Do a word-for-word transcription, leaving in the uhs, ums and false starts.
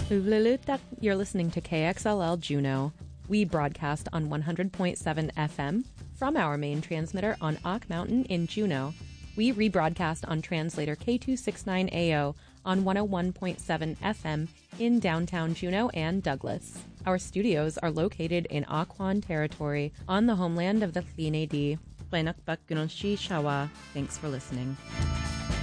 Uvlulutak, you're listening to K X L L Juneau. We broadcast on one hundred point seven F M from our main transmitter on Ock Mountain in Juneau. We rebroadcast on translator K two sixty-nine A O on one oh one point seven F M in downtown Juneau and Douglas. Our studios are located in Occoquan territory on the homeland of the Tleenay Dee. Thanks for listening.